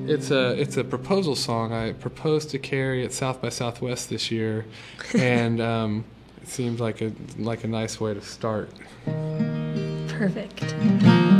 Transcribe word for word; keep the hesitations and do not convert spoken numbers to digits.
It's a it's a proposal song. I proposed to Carrie at South by Southwest this year, and um, it seems like a like a nice way to start. Perfect.